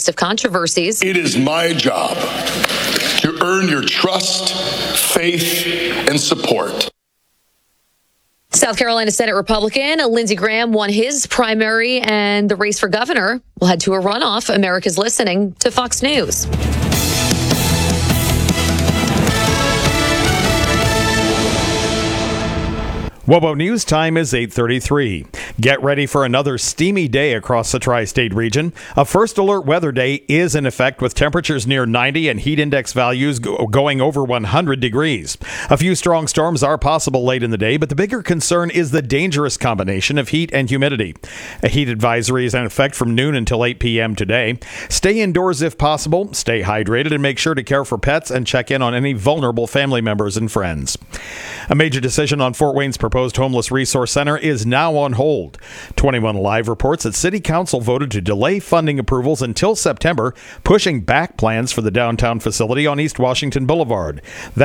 midst of controversies. It is my job to earn your trust, faith, and support. South Carolina Senate Republican Lindsey Graham won his primary, and the race for governor will head to a runoff. America's listening to Fox News. WOBO News time is 8:33. Get ready for another steamy day across the tri-state region. A first alert weather day is in effect with temperatures near 90 and heat index values going over 100 degrees. A few strong storms are possible late in the day, but the bigger concern is the dangerous combination of heat and humidity. A heat advisory is in effect from noon until 8 p.m. today. Stay indoors if possible, stay hydrated, and make sure to care for pets and check in on any vulnerable family members and friends. A major decision on Fort Wayne's proposed homeless resource center is now on hold. 21 Live reports that City Council voted to delay funding approvals until September, pushing back plans for the downtown facility on East Washington Boulevard.